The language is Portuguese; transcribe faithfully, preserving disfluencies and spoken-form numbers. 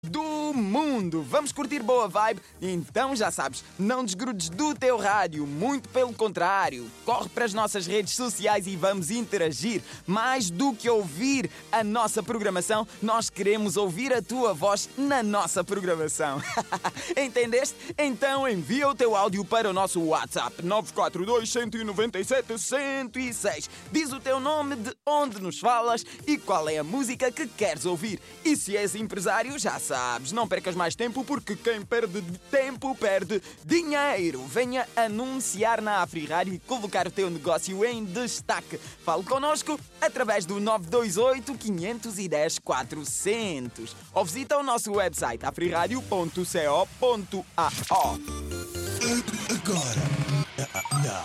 do mundo. Vamos curtir boa vibe? Então já sabes, não desgrudes do teu rádio, muito pelo contrário. Corre para as nossas redes sociais e vamos interagir. Mais do que ouvir a nossa programação, nós queremos ouvir a tua voz na nossa programação. Entendeste? Então envia o teu áudio para o nosso WhatsApp nove quatro dois, um nove sete, um zero seis. Diz o teu nome, de onde nos falas e qual é a música que queres ouvir. E se és empresário, já sabes, não percas mais tempo, porque quem perde tempo perde dinheiro. Venha anunciar na AfriRádio e colocar o teu negócio em destaque. Fale connosco através do nove dois oito, quinhentos e dez, quatrocentos ou visita o nosso website afriradio ponto co ponto a o. Agora